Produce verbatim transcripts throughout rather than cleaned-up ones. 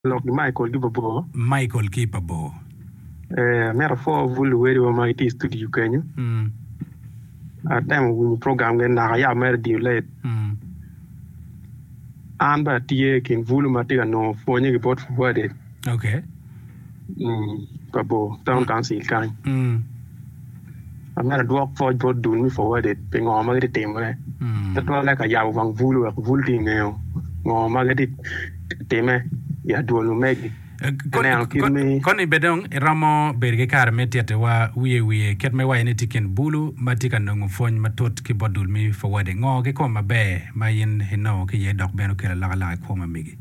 Lok Michael Gibabo. Michael Gibabo. Eh, mera fo vulu weri wa ma iti studio Kenya. Mm. A time wuni program gen na ya mer di let. Mm. An ba tie kin vulu ma tiga no fo nye report for it. Okay. Mm. Babo town council kan. Mm. A mera duok fo bot dun mi forward it. Pe ngo ma gede teme. Mm. Tatwa like a ya wang vulu wa vulu ti ngeo. Ngo ma gede teme ya duolu megi. Koni bedong ramo berge kar metiate wa wiye wiye ket me waye tiken bulu matika nongo fony matot ki bodul mi forward ngo ke ko mabe mayin hino ke ye dok beno kela la la ko mamigi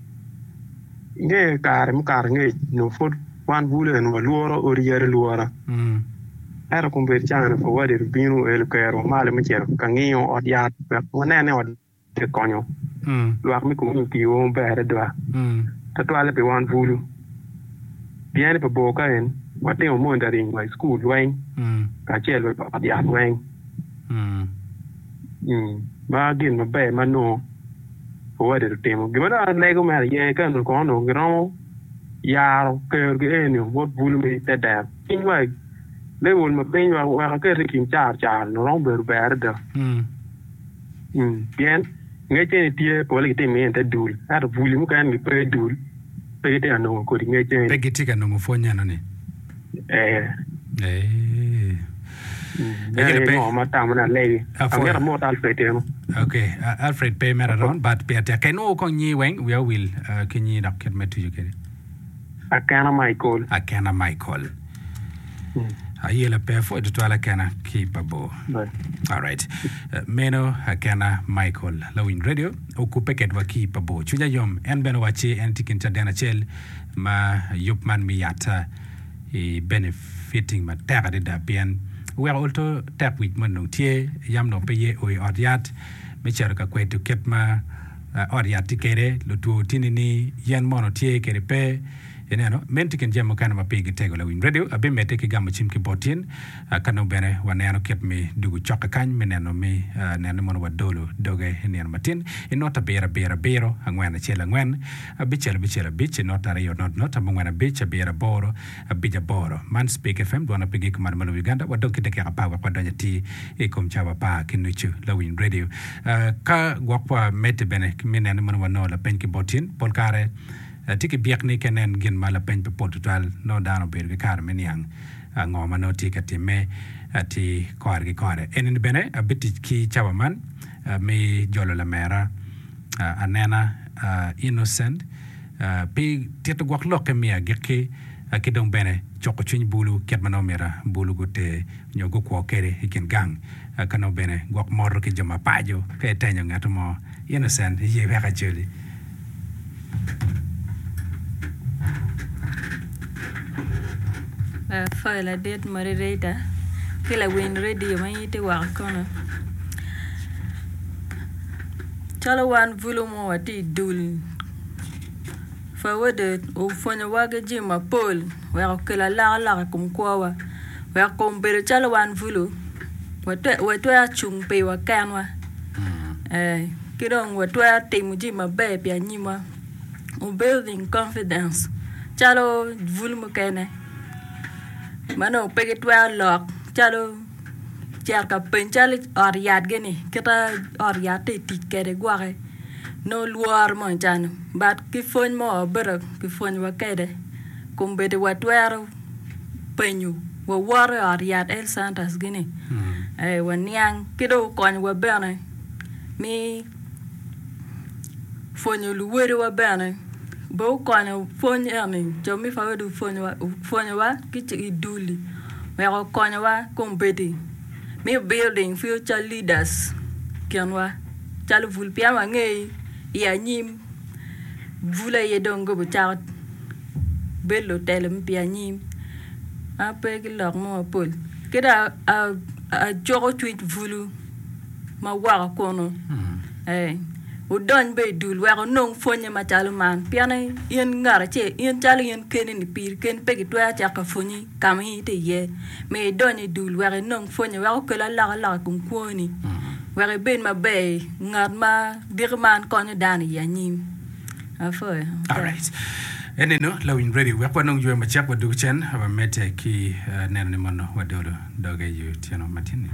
nge kar mu kar nge no fot wan bulu en waluoro oriere luora mm era ko ber chana forward binu el kero male mi cher kangiyo odiat wane ne od te konyo mm luak mi ko mi o bere dwa mm tatwale pe wan bulu bien pe boka en wate o mo ndaring my school wang mm ka chelo pa dia wang mm mm ba gin ma be ma no forward the temo gimana lego ma ye kan ko no gro ya ke ge en wo bulu mi te da in wa le wol ma ben wa wa ke kin char char no ron ber ber da mm mm bien ngeke tie ko le te mi en te dul ar bulu mu kan mi pre dul pe te no ko ngeke pegitika nongo fonya no ni eh eh Ngere pe no mata mana lei. Ngere mo tal pe te. Okay, uh, Alfred pe meraron but pe te keno ko nyi weng we will uh, kinyi dak ket metu you kere. Akana Michael. Akana Michael. Ayela pe fo de toala kana Gibabo. All right. Uh, Meno Akana Michael Lawin Radio okupe ket wa Gibabo. Chuja yom en beno wachi en tikin tadena chel ma yupman miyata e benefiting ma terra de da bien. We are also tap with Manutie, Yam no pay or Odiat, Michel Kakwe to keep my Odiat tikere, Lutu Tinini, Yan Monotie, Kerepe, and no, Mentican Jam kind of a pig tegula in radio, a bim take a gamma chimki botin, a cano bene, one nano kept me do chocacan, menano me, Nanamon Dolo, Doge, and Yan Martin, and not a bear, a bear, a bear, and when a chill and when a bitch, a bitch, a bitch, not a ray or not, not among a bitch, a bear, a boro, a bitch, a boro. Man speak F M, do a pig command Uganda, what don't get a power, what don't you tea, a com chava park in which you low in radio. Ka guapa mete bene, Minanamon, no, la penki botin, Polcare. Tiki biakni kenen gin mala pen pe portugal no dano berge kar meniang ngoma no tika time ati korgi kore enin bene a biti ki chawaman me jolo la mera anena innocent pe tito gwak loke mia geke kidong bene choko chuni bulu ket manomera bulu gute nyogo ko kere ikin gang kano bene gwak moro ki joma pajo ke tanyo ngato mo innocent ye weka joli. Uh, file date moderator kila win radio mayite wa kono chala wan volume wati dul fawade o fonya waga jima pol wa kila la la kum kwa wa kom bere chala wan vulu wata wata chung pe wa kanwa eh kidong wata timu jima be pya nyima o building confidence chalo volume kene mano pegetwa lock chalo charka penchal oriat gene kita oriat ti kere gware no luar mo chan bat ki fon mo bero ki fon wa kede kumbede watwaro penyu wa war oriat el santas gene eh wanyang kido kon wa bene mi fonyo luwere wa bene bo kono fonya mi jomi fa do fonya fonya wa kichi duli we ko kono wa kompeti mi building future leaders kenwa chalu vulpia wa ngei ya nyim vula ye dongo bu chat bello telem pia nyim ape ki lok mo pol kida a a jogo tweet vulu ma wa kono eh udon be dul wa non fonya ma chalu man piana yen ngara che yen chalu yen kene ni pir ken pegi toya cha ka fonyi kam yi te ye me don ni dul wa non fonya wa ko la la la kum kwoni wa ben ma be ngat ma dir man kono dan ya nyim afo all right eneno lawin ready we kwa nong yue machak wa duchen wa mete ki neno ni mono wa dolo doge yu tiano matini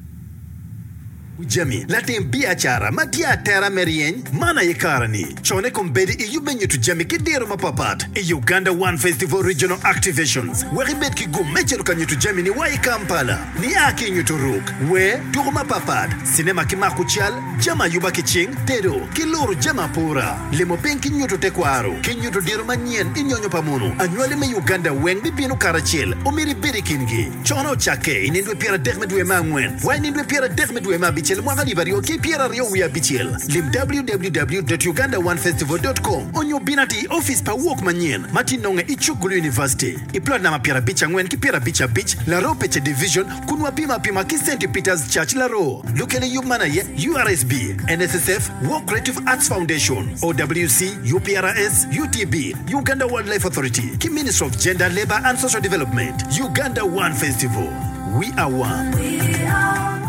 Jami, latin biachara, matia terra merien, mana yekarani. Chone kombedi e yubenyu to Jami kidero mapapat. E Uganda One Festival Regional Activations. Wari bet ki go mecheru kanyu to Jami ni wai Kampala. Ni aki nyu to Rook. We, turuma papat. Cinema kimakuchal, jama yuba kiching, tedo, kiloro jama pura. Lemo pen kinyu to tekwaro. Kinyu to dero manyen, inyonyo pamuno. Anywale me Uganda weng bibino karachil. Omiri biri kingi. Chono chake, inindwe pira dekmedwe mangwen. Wai inindwe pira dekmedwe mabichil. Mwagani bari oki pira rio wia bichil. Lim w w w dot uganda one festival dot com. Onyo binati office pa wok manyen. Mati nonge Ichugulu University. Iplod na mapira bicha ngwen ki pira bicha beach. La ro peche division. Kunwa pima pima ki Saint Peter's Church la ro. Lukele yumana ye U R S B, N S S F, Work Creative Arts Foundation, O W C, U P R S, U T B, Uganda Wildlife Authority, ki Ministry of Gender, Labor and Social Development. Uganda One Festival. We are one. We are one.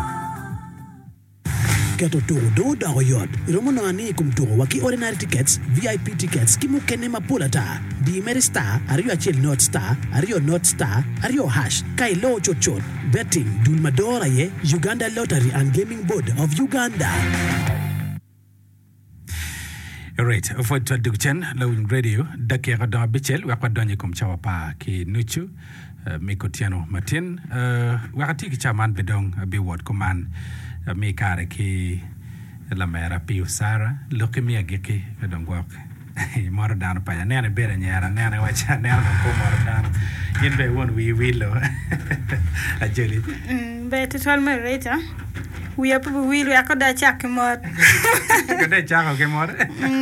Keto toro do da oyot. Iromo no ani kum toro waki ordinary tickets, V I P tickets, kimu kene mapulata. Di Mary Star, Ario Achil North Star, Ario North Star, Ario Hash, Kai Lo Chot Chot. Betting, Dulmadora ye, Uganda Lottery and Gaming Board of Uganda. Alright, for to duchen lawin radio dakera da bichel wa kwadonye kum chawa pa ki nuchu Mikotiano Martin uh wakati ki chaman bedong be word command mi kare ki la mera Pio Sara look me ageki bedong walk more down pa ya nene bere nyara nene wacha nene ko more down yin be won we we lo ajeli be to tell me later we up we we akoda chak mod akoda chak ke mod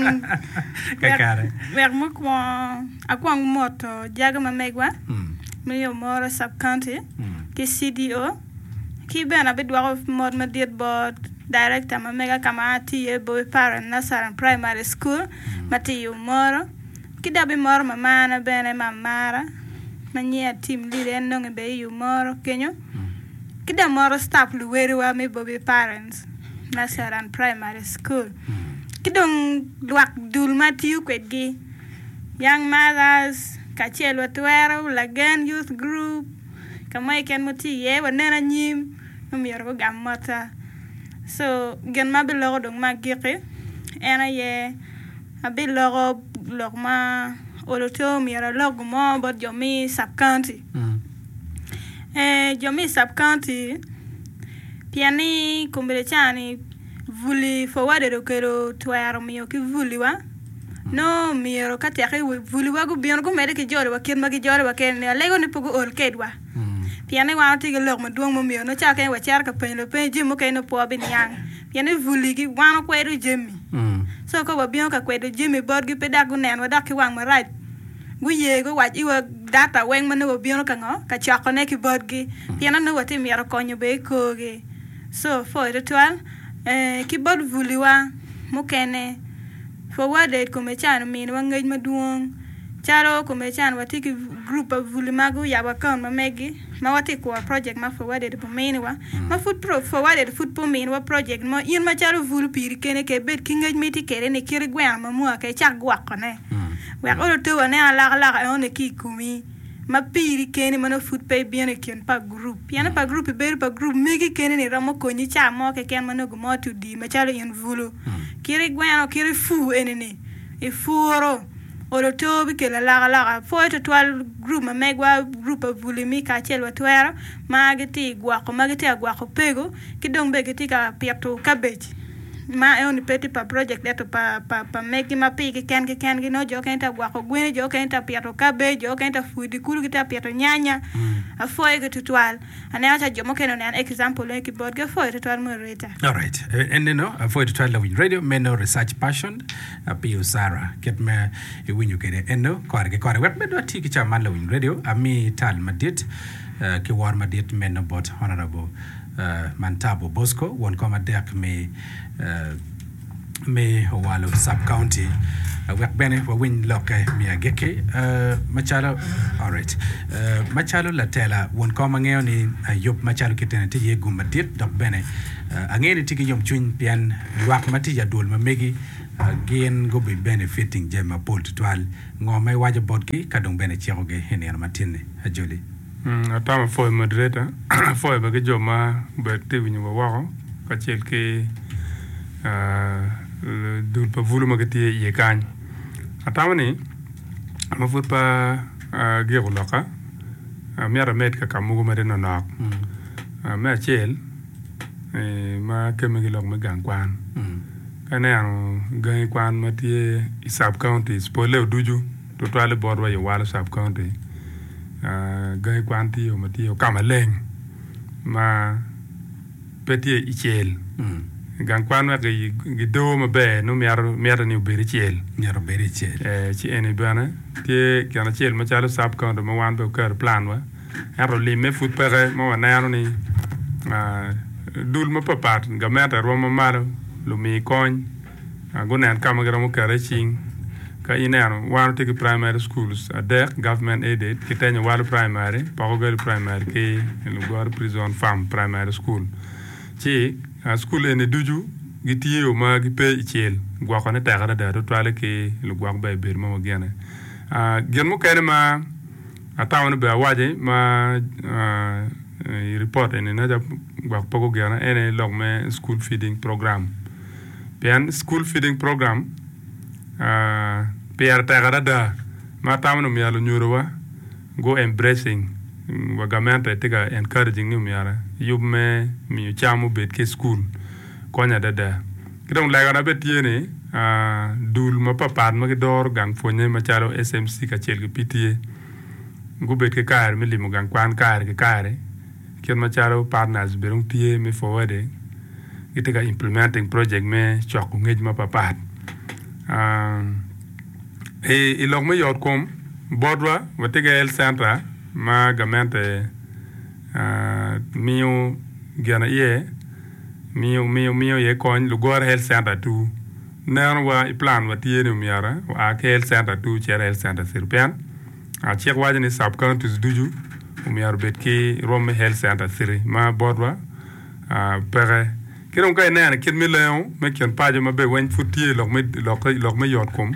ka kare ver mo ko akwang moto jaga mamegwa mi yo moro sub county ki C D O ki bena bidwa mod ma dit board director ma mega kamati e boy parent Nasaran Primary School mati yo moro ki dabi moro ma mana bene mamara manyia team leader ndonge be yo moro kenyo ki da moro staff luweri wa me boy parents Nasaran Primary School ki dong luak dul mati yu kwetgi young mothers Kachelo Tuero, Lagan Youth Group, Kamaikan Muti, ye, Wanana Nim, Numiro Gamata. So, Gen Mabilo dong Magiri, Anna ye, a bit logo, Logma, Oloto, Mira Logmo, but Jomi sub county. Eh, Jomi sub county, Piani, Kumbelechani, Vuli, forwarded Okero, Tuero Mioki Vuliwa. No miro kati yake vuli wagu biyon ko mede ki jore wa ken magi jore wa ken lego ni pugo ol kedwa piane wa ti gelok ma duong mo miyo no cha ken wa char ka pen lo pen jimo ken no po bin yang piane vuli gi wan ko edo jemi so ko wa biyon ka ko edo jemi bod gi pedagu nen wa dak wang ma right gu ye go wa i wa data weng ma no biyon ka ngo ka cha ko ne ki bod gi piane no wa ti miro ko nyu be ko gi so for it twal eh ki bod vuli wa mo kene forwarded kumechan min wangej maduong charo kumechan watiki group of vulimagu yabakon mamegi mawati kwa project ma forwarded po minwa ma food pro forwarded food po minwa project mo yin ma charo vul pir kene ke bet kingej miti kere ne kire gwa ma mu ke chak gwa kone wa oro to ne ala ala on ki kumi ma piri kene mano food pay bien ken pa group yana pa group ber pa group megi kene ni ramo ko ni cha mo ke ken mano gumo to di ma charo yin vulu kiri gwano kiri fu enene e furo oro to bi ke la la la fo to twelve group ma megwa group of vulimi ka chelwa twero ma giti gwa ko ma giti gwa ko pego kidong be giti ka piato cabbage ma e on peti pa project eto pa pa pa meki ma pi ke ken ke ken gi no jo ken ta gwa ko gwen jo ken ta piato cabbage jo ken ta fudi kulu gita piato nyanya a fo e giti twal ane acha jo mo ken on an example le ki bod ge fo e twal mo reta all right and you know fo e twal lawin radio meno research passion a Pio Sara get me e winyu kede eno kwar ge kwar wet me do ti ki cha man lawin radio ami tal madit ki war madit meno bot honorable Uh, Mantabo Bosco one comma deck me uh, me walo sub county uh, wek bene wa win loke mi ageke uh, machalo all right uh, machalo la tela one comma ngeo ni uh, yop machalo kitene ti yegu madit dok bene uh, angeni tiki yom chun pian wak mati ya dol ma megi again go be benefiting jema pol twal ngome waje bodgi kadong bene chiroge henian matine ajuli mm atama for moderator for ba ge joma be tevinyo ba wako ka chelke uh dul pa vulu magati ye kan atama ni ma fut pa ge loka miara met ka kamugo mede no nak ma chel ma kemegi lok me gang kwan kana gang kwan matie sub county spoile duju to twale borwa ye wala sub county gang kwan ti o matie o kamaleng ma petie ichel gang kwan wa gi do ma be no miar miar ni beri chel miar beri chel eh chi ene bana tie kana chel ma chalo sub county ma wan be kar plan wa aro li me fut pere mo na ni ah dul ma papat gamata roma maro lu mi kon gunan kamagra mo kare ching ka inano one take primary schools there government aided kitanya wal primary pagogal primary ke lu gor prison farm primary school chi school ene duju gitiyo ma gipe ichel gwa ko ne tagara da to tale ke lu gwa ba ber mo gene ah gen mo kene ma atawon be waje ma i report ene na gwa pogo gana ene log me school feeding program pian school feeding program uh piar tagara da ma tamno mi alu nyurowa go embracing wa gamanta tiga encouraging ni mi ara yub me mi chamu bet ke school konya da da kidong la gana bet yene uh dul ma papat ma dor gang fonye ma charo S M C ka chel ke P T A go bet ke kar mi limu gang kwan kar ke kare ken ma charo partners berung tie me forward itiga implementing project me chok ngej ma papat um e ilog me yot kom bodwa watiga el center ma gamente uh miu gana ye miu miu miu ye kon lugor health center tu nanwa i plan watie ni miara wa ke health center tu chere health center sirpian a chek wajani sub counties duju umiar betki rom health center siri ma bodwa uh pere kiron kay nana kit mi leon me ken paje ma be wen futie lok me lok lok me yot kom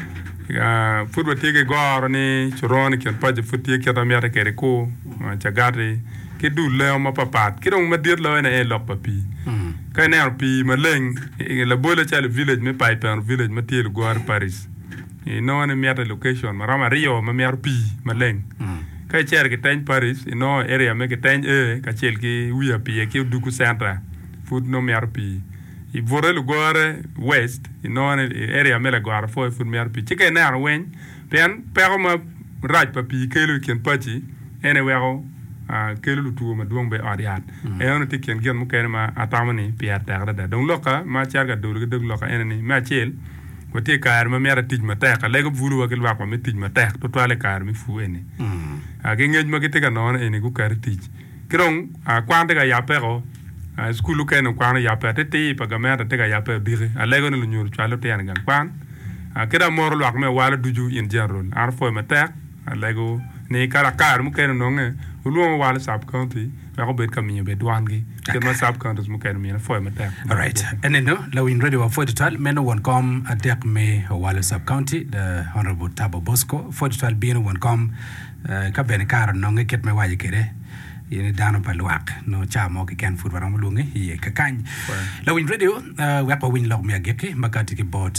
ah fut wa tege gor ni churon ken paje futie keta mi ata kere ko chagati ke du leon ma papat kiron ma dir lo ene e lok papi kay nana pi ma leng la bola chale village me piper village ma tiel gor Paris e no ane mi ata location ma rama rio ma mi ar pi ma leng kay cher ke tan Paris no area me ke tan e ka chel ke wiya pi ke du ku centre food no miarpi i vorel gore west i no area mela gore fo food miarpi chike na wen pen pero ma raj papi kelo ken pati ene wero a kelo tu ma duong be ariat e ono ti ken gen mo ken ma atamani pier tagra da don loka ma charga do de loka ene ni ma chel ko ti kar ma mera tij ma ta ka lego vulu wa kel wa ko mi tij ma ta to tole kar mi fu ene a ge ngej ma ke te ka non ene ku kar tij kron a kwante ga ya pero a school lu ken kwana ya pete te pa gamera te ga ya pe dire a lego no nyur chalo te yan gan kwan a keda mor lu akme wala duju in general ar fo meta a lego ne kala kar mu ken no nge lu wala sub county ba ko bet kaminyo be dwangi ken ma sub counties mu ken mi na fo meta all right and then no lo in radio for the tal men one come attack me wala sub county the honorable Tabo Bosco for the tal being one come ka ben kar no nge ket me waje kere yene dano paluak no chamo ke ken food waram lungi ye ka kan la win radio wa pa win log me ageke makati ke bot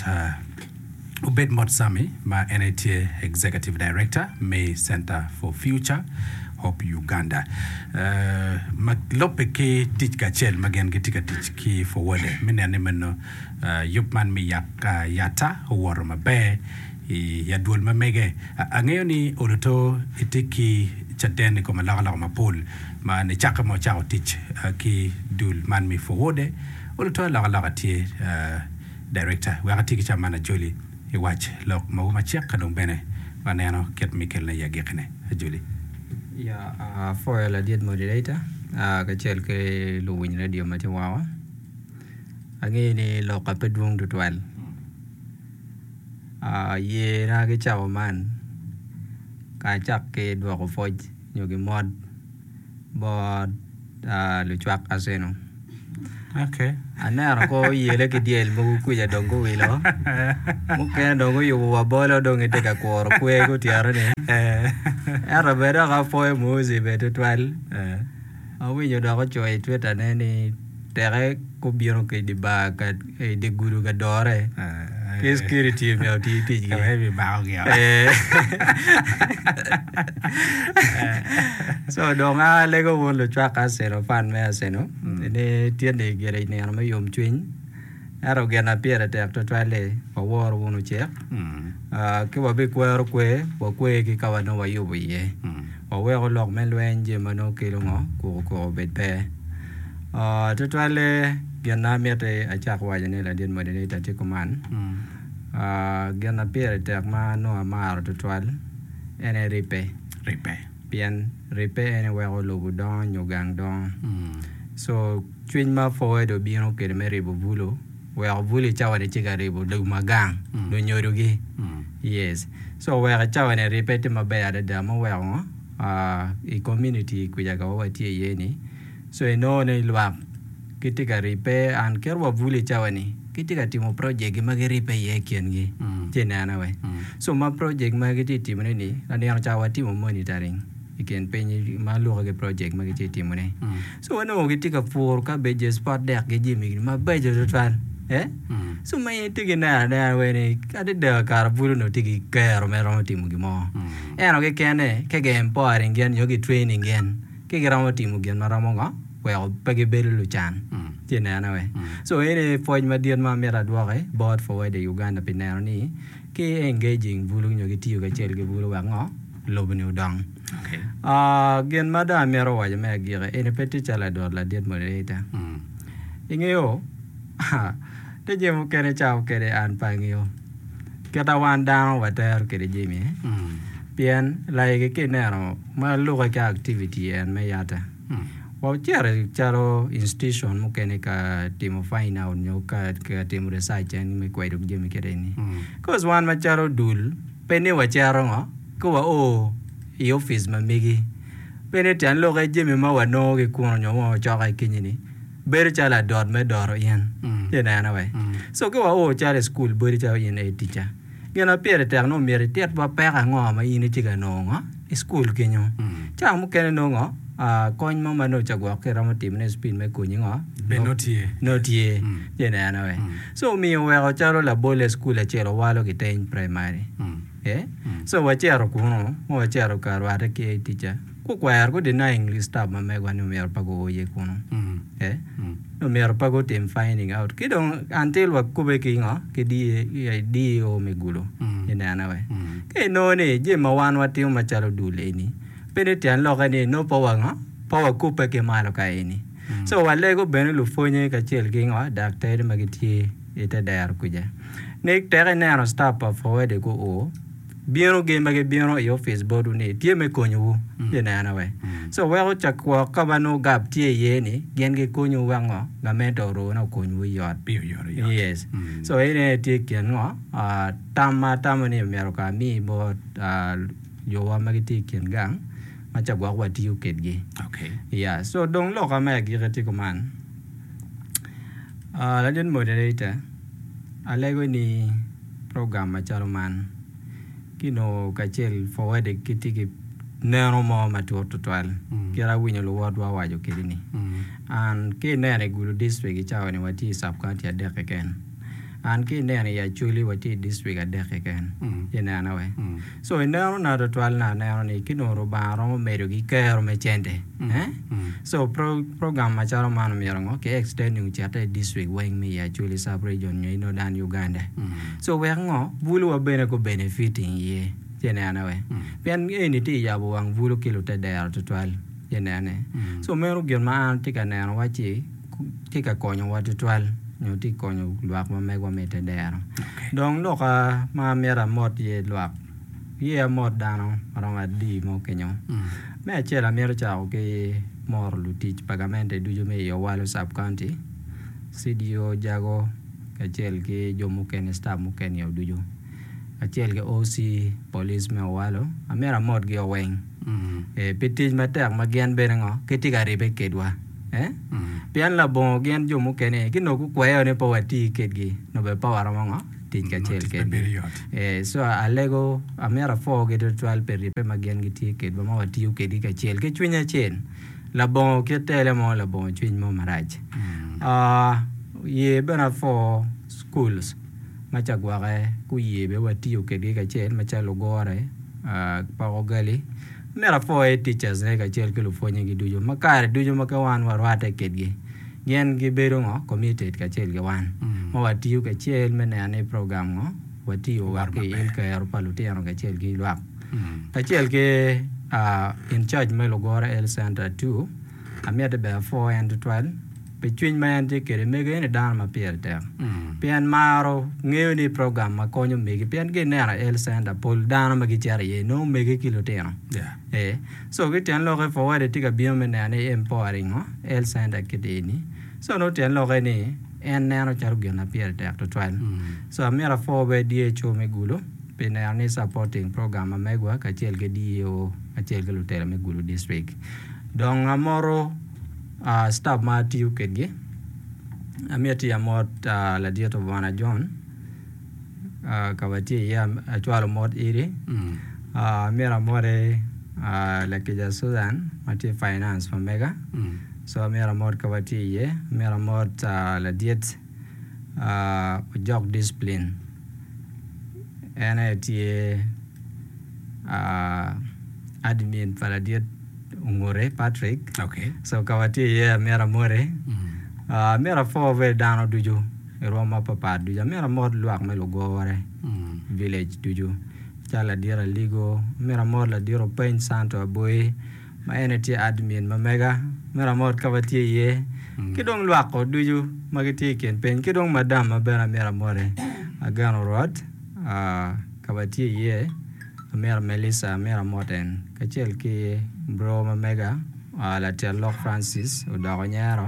ubed mod sami ma N A T A executive director May Center for Future Hope Uganda uh ma lope ke tika chel magen ke tika tiki forward menene meno yupman mi yak yata wor ma be ya dul ma mege angeyo ni oloto itiki chaden ko malala la mapol ma ne chaka mo chao tich ki dul man mi forward olo to la la ti director wa ti ki chamana joli e watch lok mo ma chek kadon bene waneno ket mikel na ya gekne joli ya a for la diet moderator a ka chel ke lu win radio ma ti wawa ange ni lo ka pedwong du twal a ye ra ke chao man ka chak ke dwa ko foj nyogi mod bod lu chwak aseno Okay. Anara ko yele ke diel mo ku ya dongo wilo. Muken dongo yo wa bolo dongo te ka kor ku e go tiara ne. Eh. Ara bera ka fo mo ze beto twal. Eh. Awi yo da ko choi tweta ne ni tere ko biro ke di ba ka e de guru ga dore. Eh. Ke security me oti ti Ka be ba ga. Eh. So donga lego won lo chwa ka sero fan me aseno. Ne tiende gere ne ma yom twin. Aro gena piera te to twale pa wor wonu che. Ah ke wa be kwero kwe wa kwe ki ka wa no wa yubo ye. O we ko lok men lwen je mano ke lo ngo ko ko bet pe. Ah to twale gena mete a chak wa ne la den mo de ta te kuman. Ah gena piera te ma no amaro to twal. Ene ripe. Ripe. Pian ripe ene we ko lo budon nyugang don. So twin ma forward do bino ke me ribo bulo. We are bully chawa de chiga ribo do magang do nyorugi. Yes. So we are chawa ne repeat ma be ada da mo we ngo ah e community ku ya ga wa tie ye ni. So no ne lwa kitika ripe an kerwa bully chawa ni. Kitika timo project ma ge ripe ye kien gi. Tena na we. So ma project ma ge timo ni na ne chawa timo monitoring. Iken penyi malu ke project ma ge timo ne. So no ge tika for ka be je spot dek ge jimi ma be je twan. Eh? So my tigi na na we ni ka de de kar bulu no tigi kero me ro timu gi mo. E no ge kene ke ge empowering gen yo gi training gen. Ke ge ro timu gen ma ro mo ga. Well, pe ge belu lu chan. Ti na na we. So ene foi ma dien ma me ra dwa ge board for we de Uganda pinero ni ke engaging bulu nyo gi tiyo ga chel ge bulu wa ngo lo bni udang. Okay. Ah gen ma da me ro wa je me gi ge ene peti chala dor la diet mo de ta. Ingeo. Te jemu kere chao kere an pangyo. Keta wan down water kere jemi. Pian like ke nero ma luga ka activity en me yata. Wa chere charo institution mo kene ka timo fine out nyo ka ka timo research en me kwaidu jemi kere ni. Cause wan ma charo dul pene wa charo ngo ko wa o i office ma megi. Pene tan luga jemi ma wa no ke kuno nyo mo chaka kinyini. Beri chala dot me doro yen. Yena na we. So ko o chala school beri chala yen e teacher. Gena pere ter no mere tet ba pera ngo ma ine tiga no ngo. School kenyo. Cha mu kene no ngo. Ah kon mo ma no chagwa ke ramo tim ne spin me kunyi ngo. Be notie. Notie. Yena na we. So mi we o chalo la bole school a chero walo ki ten primary. Eh? So wa chero kuno. Mo wa chero karwa te ke teacher. Ko kwar ko dina English tab ma me gwanu mer pago ye kuno. Eh? No mer pago tem finding out. Kidong until wa kube ki ngo ke di di o megulo. Ina na we. Ke no ne je ma wan wa tiu ma chalo dule ni. Pene tian lo ka ni no pawa ngo. Pawa kupe ke malo ka ini. So wa lego bene lu fonye ka chel ki ngo doctor ma giti ite dar kuja. Nek tere na ro stop of forward ko o. Bieno game ke bieno yo Facebook ne tie me konyu ye na na we. So we go chakwa ka bano gap tie ye ni gen ke konyu wa ngo ga mento ro na konyu yot Bi yoro yo. yes. So ene tie ken ngo ah tama tama ni mero ka mi bo ah yo wa ma ti ken gang ma chakwa wa ti u ket gi. Okay. Yeah, so dong lo ka ma gi ti ko man. Ah la den moderator alego ni program ma chalo man. Kino kachel forward kitiki nero mo matu total kira winyo lo wadwa wajo kidini and ke nere gulu district chawa ni wati sub county adeke ken and ke nere ya chuli wati district adeke ken yena na we so nero na total na nero ni kino ro ba ro meru gi kero me chende eh so pro program macharo mano mirango ke extending chate district wing me ya chuli sub region nyo ino dan Uganda so we ngo bulu wa bene ko benefiting ye yena na we pian eni ti ya bo wang bulu kilo te der total yena ne so meru gel ma tika na wa chi tika konyo wa total nyo ti konyo luak ma me wa me te der dong lo ka ma mera mot ye luak ye mot dano rama di mo kenyo me chela meru cha o ke mor lu tich pagamente du jo me yo walo sub county C D O jago kachel ke jo mo ken staff mo ken yo du jo kachel ke O C police me walo amera mod ge oweng eh pitij matek magian berengo ketiga ribe kedwa eh pian la bon gen jo mu kene ki no ku kwayo ne po wati ketgi no be power mo tin ka chel ke eh so alego amera fo ge twelve per pe magen gi ti ke ba mo wati ke di ka chel ke chwinya chen la bon ke tele mo la bon chwiny mo maraj ah ye bana fo schools ma chagware ku ye be wati ke di ka chel ma chalo gore ah pa ogali mera fo e teachers ne ka chel ke lu fo ngi dujo makare dujo makawan warwate ketgi gen gi bero ngo committed ka chel ge wan mo wati ka chel mena ne program ngo wati o wa ke il ka yar palute ano ka chel gi lwa ka chel ke uh, in charge me logora el center two amia de be four and twelve pe twin man de ke me ge ne dan ma pier te pian maro ngeu ni program ma konyo me ge pian ge ne ara el center pol dan ma gi chare ye no me ge kilo te no yeah eh so ge tian lo ge forward ti ka bi me ne ne empowering no el center ke de ni so no tian lo ge ni en ne no charu ge na pier te to twelve so amia for be D H O me gulo pe ne ani supporting program ma megwa ka chel ge D O ka chel ge lutel me gulo district dong amoro uh, staff ma ti u ke ge amia ti amot uh, la dia to bana John uh, ka wati ya atwalo mod iri mm. uh, mera more uh, la ke ja Sudan mati finance for mega mm. so mera mod ka wati ye mera mod uh, la diet uh, jog discipline ene ti uh, admin para diet Ngore Patrick okay so kawati ye mera more mm. uh, mera fo ve dano duju Roma papa duja mera mod luak me lo gore mm. village duju chala dira ligo mera mod la diro pain santo boy ma ene ti admin ma mega mera mod kawati ye mm. kidong luak ko duju magiti ken pen kidong madam ma bera mera more agano road uh, kawati ye mera Melissa mera moten kachel ki bro ma mega ala Telok Francis udagonyaro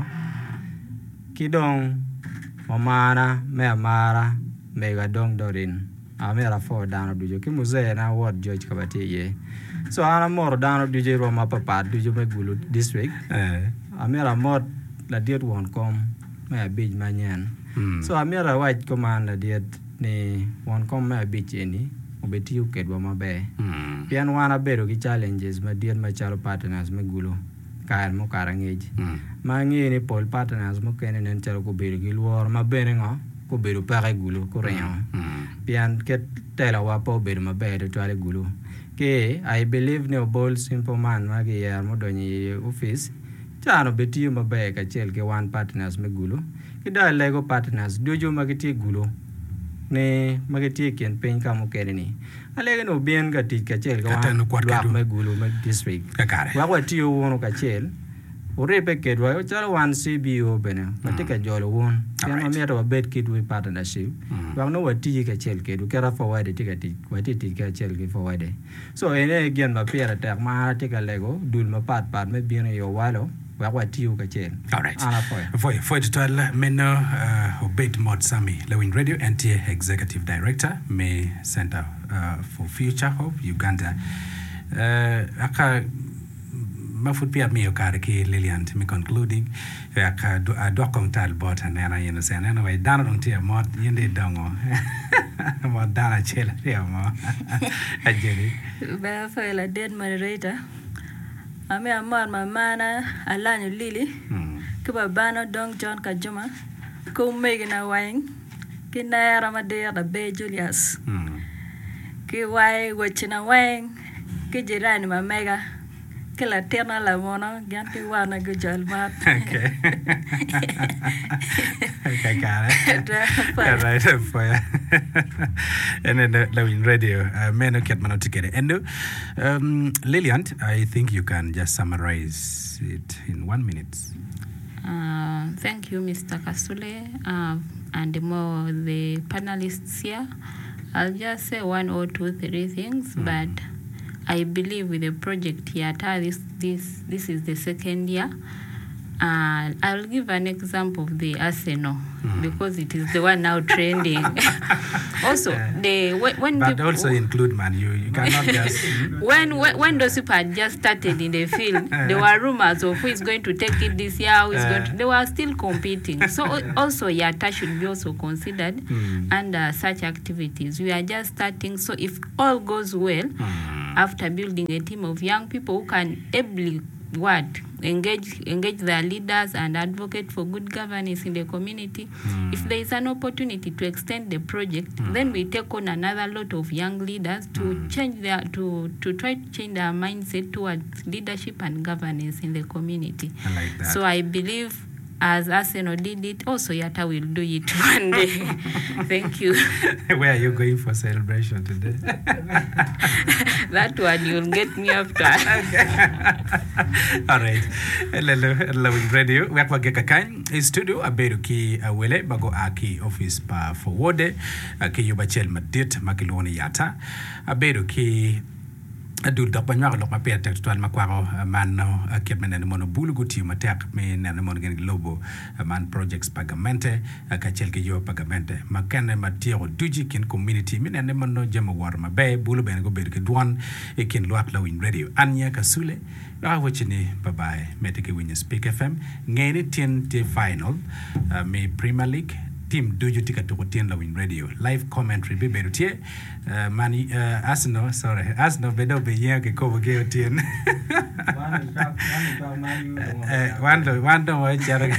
kidong mamana me amara mega dong dorin amera fo dano dujo ki muze na ward George kabati ye so ana mor dano dujo ro ma papa dujo me gulu district eh amera mod la diet won kom me bij manyan mm. so amera white command la diet ni won kom me bij eni obeti uket wa mabe mm. pian wana bero ki challenges ma diet ma chalo partners me gulu kaer mo karangej mm. ma ngi ni pol partners mo kene nen chalo ko bero ki luor ma bere ngo ko bero pare gulu ko reyon mm. pian ket tela wa po bero ma bere to ale gulu ke I believe ne bol simple man ma ge yar mo doni office chano beti ma be ka chel ke one partners me gulu ki da lego partners dojo ma ke ti gulu ne magati ken pen ka mo kene ni ale no bien ga ti ka chel ga wa me gulu me district ka kare wa wa ti wono ka chel ore pe ke do chalo one C B O bene mate ka jolo won ken ma mero bet kid we partnership wa no wa ti ka chel ke do kera forward ti ka ti wa ti ti ka chel ke forward so ene gen ma pera ta ma ti ka lego dul ma pat pat me bien yo walo wa wa ti ka chel all right for for to tell meno obet mod sami Lewin Radio and T executive director me center uh, for future hope Uganda uh, aka mafut pia mi okare ki Lilian me concluding aka do adokong tal bot na yeno sena na way dana dong ti mod yende dongo mo dana chela ya mo ajeri ba fa la dead moderator ame amar mamana alanyo lili mm. kuba bano dong John Kajuma ko megina wang kinara madera da be Julius mm. ki wai wachina wang ki jirani ma mega kila tena la mono ganti wana go jalmat okay okay kare yeah right for and then the Lewin Radio uh, meno ket mano together and um Lilian I think you can just summarize it in one minute. Uh, thank you Mister Kasule uh, and more the panelists here. I'll just say one or two three things mm. but I believe with the project here, this this this is the second year. Uh, I'll give an example of the Arsenal mm. because it is the one now trending. Also, the when, when but people, also include Man U. You cannot just when, when when those people had just started in the field, there were rumors of who is going to take it this year. Who is uh. going to, they were still competing. So also Yata should be also considered mm. under such activities. We are just starting. So if all goes well, mm. after building a team of young people who can ably what engage engage their leaders and advocate for good governance in the community. Mm. If there is an opportunity to extend the project, mm. then we take on another lot of young leaders to mm. change their to to try to change their mindset towards leadership and governance in the community. I like that. So I believe as Arsenal did it, also Yata will do it one day. Thank you. Where are you going for celebration today? That one you'll get me after. All right. Hello, Lawin Radio. We are going to studio aberu ki awele bago aki office pa forward ki yubachel madit makiloni Yata aberu ki adul da banwa lo ma pete toal makwaro manno kemene mono bulugu ti matek me nene mon gen globo man projects pagamente ka chelke yo pagamente makane matiro duji kin community me nene mono jema war ma be bulu ben go berke duan e kin loat Lawin Radio anya kasule a wachini bye bye meteke winya Speak F M ngene tien te final uh, me Premier League team doju tika to tien Lawin Radio live commentary be berutie uh, mani uh, Arsenal sorry Arsenal bedo be yen ke ko ge tien wando wando wa chara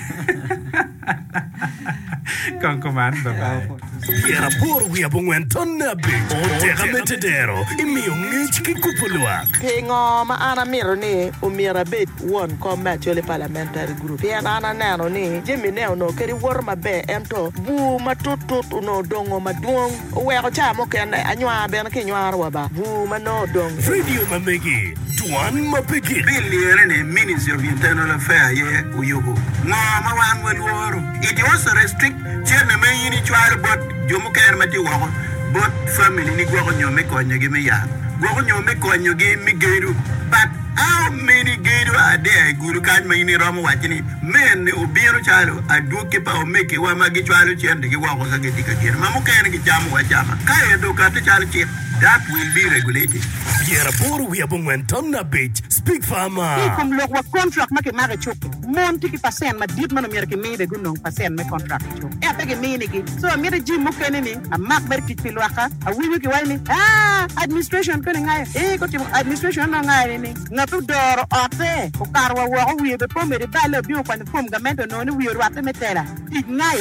kon command bye bye Piera por we abongwen tonna be o te gametedero imio ngich kikupulwa Pingo ma ana miro ni o mira bet one combat le parliamentary group ya ana nano ni jemi ne no keri wor ma be ento bu ma tutut no dongo ma duong we ko cha mo ken anywa be na kinwa wa ba bu ma no dong Radio Mamegi Tuan Mapeki Billion ne Ministry of Internal Affairs ye uyugo no ma wan wel woro it also restrict chene me yini chwal bot jomo ker mati wo bot family ni go nyome ko nyege me ya go nyome ko nyege mi geru but how many geru are there guru kan me ni romo wachini men obiero chalo aduke pa o meke wa magi chwalo chende ge wo ko ga diga ger mamo ken ge jamu wa jama kae do ka te chalo chi that will be regulated. Piera por we abongwen tonna beach Speak Farmer. Ikom lok wa contract make mare chok. Mon tiki pasen ma dit man mer ke me be gunong pasen me contract chok. E apege me ni ki. So me de jim mo kene ni a mak ber ki pilwaka a wi wi ki wani. Ah administration ko ngai. E ko ti administration no ngai ni. Na tu doro ote ko karwa wo wi be po me de bale bi o kwa ni pom gamento no ni wi ro ate metera. Ignayo.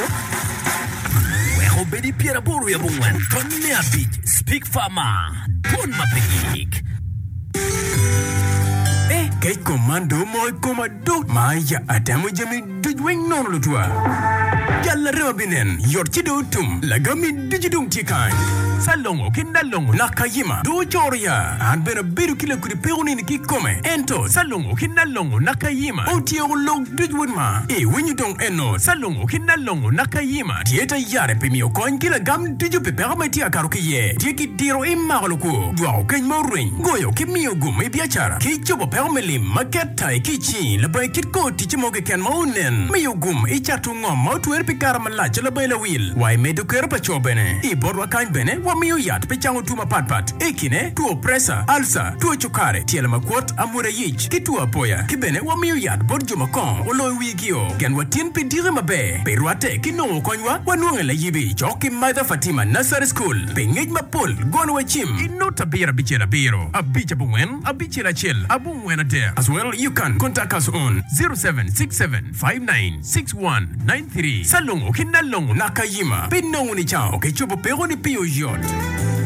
Obedi Piera Boru ya bungwan Tony Beach Speak Farmer Bon Mapekik Eh, kay komando mo komando Maya atamu jami dujweng non lutua Yalla rewa binen Yorchido tum Lagami dijidung tikan Salongo kinalongo nakayima Do choria And bena biru kila kuri peuni ni kikome Ento salongo kinalongo nakayima Otie ulog dujwunma E winyu dong eno Salongo kinalongo nakayima Tieta yare pimi okon kila gam diju pepera mati akaruki ye Tieki diro ima kaluku Dwao keny mauring Goyo kimi ogum e biachara Kichobo permelim Maketa e kichi Labai kitko tichimoke ken maunen Mi ogum e chatu ngom Mautu erpikara malacha labai la wil Wai medu kerpa chobene I borwa kany bene wa miyo yat pe chango tuma patpat ekine tuo presa alsa tuo chukare tiela makwot amure yich kitua poya kibene wa miyo yat borjo makon olo wigio gen watin pe dire mabe pe ruate kinongo konywa wanuange la yibi choki Mother Fatima Nursery School pe ngej mapol gwan wachim inota bira bichera biro abicha bungwen abichera chel abungwen ade as well you can contact us on zero seven six seven five nine six one nine three salongo kinalongo nakayima pe nongo ni chao ke chobo pero ni piyo yot